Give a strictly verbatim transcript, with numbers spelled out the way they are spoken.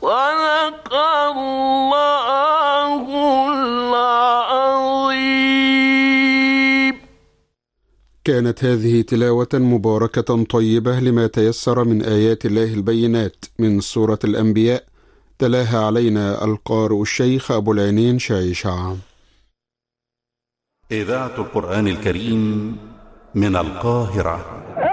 صدق الله العظيم. كانت هذه تلاوة مباركة طيبة لما تيسر من آيات الله البينات من سورة الأنبياء، تلاها علينا القارئ الشيخ أبو العينين شايشع. إذاعة القرآن الكريم من القاهرة.